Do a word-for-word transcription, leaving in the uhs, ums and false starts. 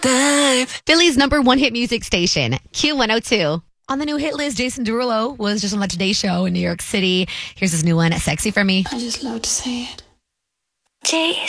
Babe. Philly's number one hit music station, Q one oh two. On the new hit list, Jason Derulo was just on the Today Show in New York City. Here's his new one, Sexy for Me. I just love to say it. Jason.